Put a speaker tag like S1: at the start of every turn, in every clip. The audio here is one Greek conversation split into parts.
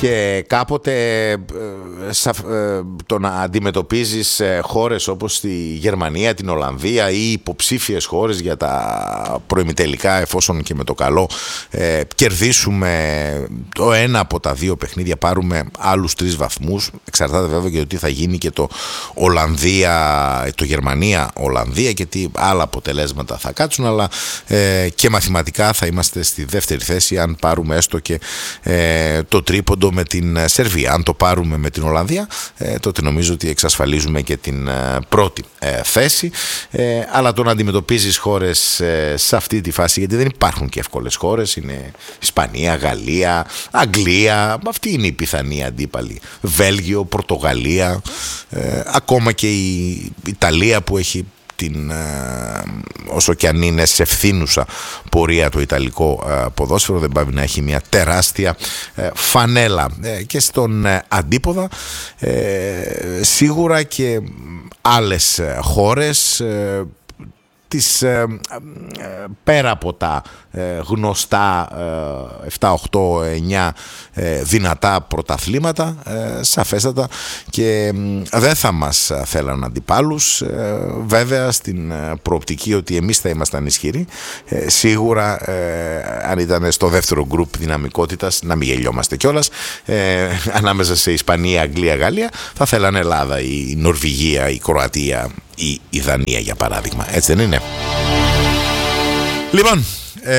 S1: Και κάποτε το να αντιμετωπίζεις χώρες όπως τη Γερμανία, την Ολλανδία ή υποψήφιες χώρες για τα προημιτελικά, εφόσον και με το καλό κερδίσουμε το ένα από τα δύο παιχνίδια, πάρουμε άλλους 3 βαθμούς, εξαρτάται βέβαια και το τι θα γίνει και το Γερμανία-Ολλανδία και τι άλλα αποτελέσματα θα κάτσουν, αλλά και μαθηματικά θα είμαστε στη δεύτερη θέση αν πάρουμε έστω και το τρίποντο με την Σερβία. Αν το πάρουμε με την Ολλανδία, τότε νομίζω ότι εξασφαλίζουμε και την πρώτη θέση. Αλλά το να αντιμετωπίζεις χώρες σε αυτή τη φάση, γιατί δεν υπάρχουν και εύκολες χώρες, είναι Ισπανία, Γαλλία, Αγγλία, αυτή είναι η πιθανή αντίπαλη. Βέλγιο, Πορτογαλία, ακόμα και η Ιταλία που έχει όσο και αν είναι σε ευθύνουσα πορεία το ιταλικό ποδόσφαιρο, δεν πάει να έχει μια τεράστια φανέλα. Και στον αντίποδα σίγουρα και άλλες χώρες πέρα από τα γνωστά 7, 8, 9 δυνατά πρωταθλήματα, σαφέστατα και δεν θα μας θέλαν αντιπάλους, βέβαια στην προοπτική ότι εμείς θα ήμασταν ισχυροί. Σίγουρα αν ήταν στο δεύτερο γκρουπ δυναμικότητας, να μην γελιόμαστε κιόλας, ανάμεσα σε Ισπανία, Αγγλία, Γαλλία, θα θέλανε Ελλάδα, η Νορβηγία, η Κροατία, η Δανία για παράδειγμα, έτσι δεν είναι? Λοιπόν,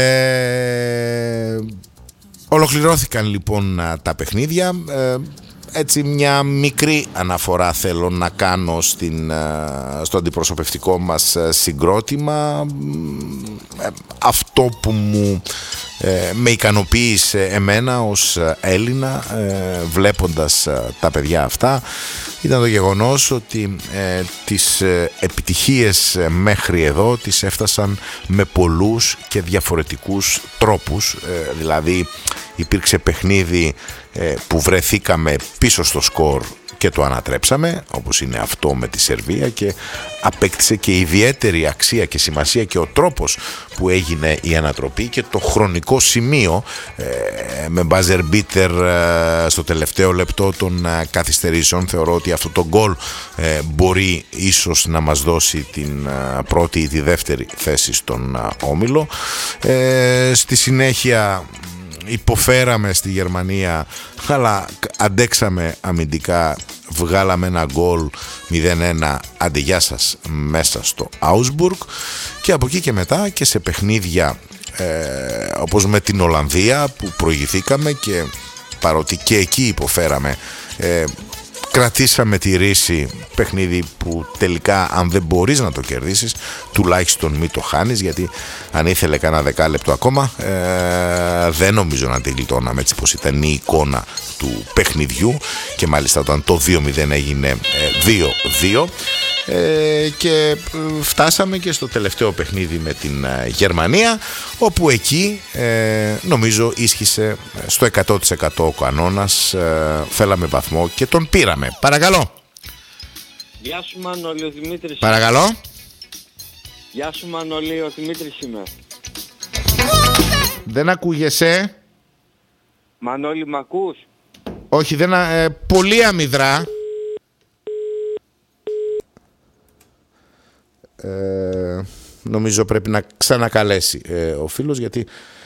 S1: ολοκληρώθηκαν λοιπόν τα παιχνίδια. Έτσι μια μικρή αναφορά θέλω να κάνω στο αντιπροσωπευτικό μας συγκρότημα. Αυτό που με ικανοποίησε εμένα ως Έλληνα βλέποντας τα παιδιά αυτά ήταν το γεγονός ότι τις επιτυχίες μέχρι εδώ τις έφτασαν με πολλούς και διαφορετικούς τρόπους. Δηλαδή υπήρξε παιχνίδι που βρεθήκαμε πίσω στο σκορ και το ανατρέψαμε, όπως είναι αυτό με τη Σερβία, και απέκτησε και ιδιαίτερη αξία και σημασία και ο τρόπος που έγινε η ανατροπή και το χρονικό σημείο με buzzer beater στο τελευταίο λεπτό των καθυστερήσεων. Θεωρώ ότι αυτό το γκολ μπορεί ίσως να μας δώσει την πρώτη ή τη δεύτερη θέση στον όμιλο. Στη συνέχεια υποφέραμε στη Γερμανία, αλλά αντέξαμε αμυντικά, βγάλαμε ένα γκολ 0-1, άντε γεια σας, μέσα στο Augsburg, και από εκεί και μετά και σε παιχνίδια όπως με την Ολλανδία που προηγηθήκαμε και παρότι και εκεί υποφέραμε, κρατήσαμε τη ρίση, παιχνίδι που τελικά αν δεν μπορείς να το κερδίσεις τουλάχιστον μην το χάνεις, γιατί αν ήθελε κανένα 10 λεπτό ακόμα δεν νομίζω να τη γλιτώναμε, έτσι πως ήταν η εικόνα του παιχνιδιού, και μάλιστα όταν το 2-0 έγινε 2-2. Και φτάσαμε και στο τελευταίο παιχνίδι με την Γερμανία, όπου εκεί νομίζω ίσχυσε στο 100% ο κανόνας, θέλαμε βαθμό και τον πήραμε. Παρακαλώ.
S2: Γεια σου Μανώλη, ο Δημήτρης.
S1: Παρακαλώ.
S2: Γεια σου Μανώλη, ο Δημήτρης είμαι.
S1: Δεν ακούγεσαι.
S2: Μανώλη, μ' ακούς?
S1: Όχι, πολύ αμυδρά. Νομίζω πρέπει να ξανακαλέσει ο φίλος, γιατί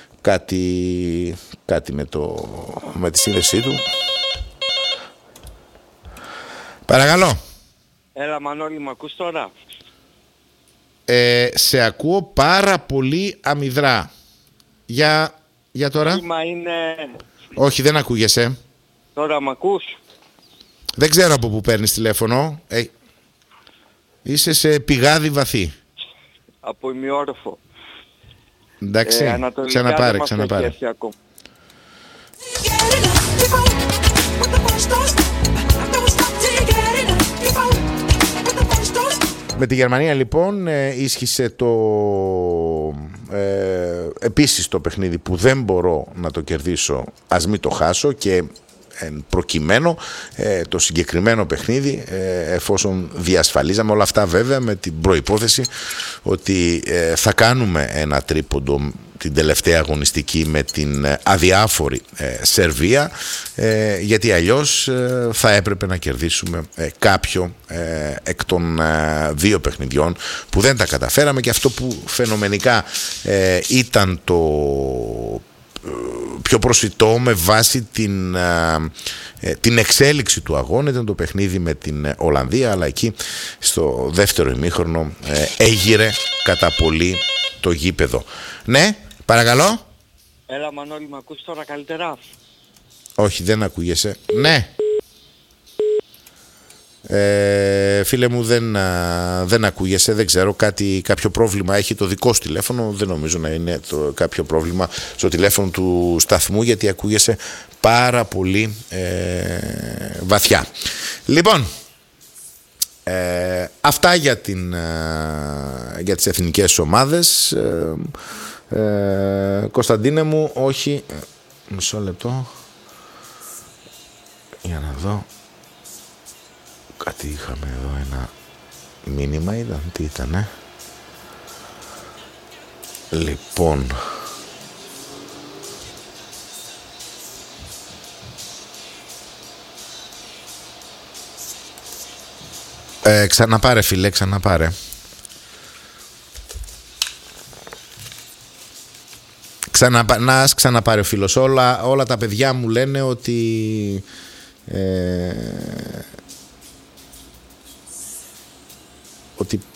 S1: κάτι με τη σύνδεσή του. Παρακαλώ.
S2: Έλα Μανώλη, μ' ακούς τώρα?
S1: Σε ακούω πάρα πολύ αμυδρά. Για τώρα.
S2: Είναι...
S1: Όχι, δεν ακούγεσαι.
S2: Τώρα μ' ακούς?
S1: Δεν ξέρω από πού παίρνεις τηλέφωνο. Είσαι σε πηγάδι βαθύ.
S2: Από ημιόροφο.
S1: Εντάξει, ξαναπάρε. Με τη Γερμανία λοιπόν ίσχυσε επίσης το παιχνίδι που δεν μπορώ να το κερδίσω, ας μην το χάσω, και προκειμένου το συγκεκριμένο παιχνίδι, εφόσον διασφαλίζαμε όλα αυτά, βέβαια με την προϋπόθεση ότι θα κάνουμε ένα τρίποντο την τελευταία αγωνιστική με την αδιάφορη Σερβία, γιατί αλλιώς θα έπρεπε να κερδίσουμε κάποιο εκ των δύο παιχνιδιών που δεν τα καταφέραμε. Και αυτό που φαινομενικά ήταν το πιο προσιτό με βάση την εξέλιξη του αγώνα ήταν το παιχνίδι με την Ολλανδία, αλλά εκεί στο δεύτερο ημίχρονο έγειρε κατά πολύ το γήπεδο. Ναι, παρακαλώ.
S2: Έλα Μανώλη, με ακούς τώρα καλύτερα?
S1: Όχι, δεν ακούγεσαι. Ναι. Φίλε μου, δεν ακούγεσαι, δεν ξέρω, κάποιο πρόβλημα έχει το δικό σου τηλέφωνο. Δεν νομίζω να είναι κάποιο πρόβλημα στο τηλέφωνο του σταθμού, γιατί ακούγεσαι πάρα πολύ βαθιά. Λοιπόν, αυτά για τις εθνικές ομάδες. Κωνσταντίνε μου, όχι, μισό λεπτό για να δω. Κάτι είχαμε εδώ, ένα μήνυμα ήταν, τι ήτανε? Λοιπόν, ξαναπάρε φίλε, ξαναπάρε. Να ξαναπάρε ο φίλος. Όλα τα παιδιά μου λένε ότι ότι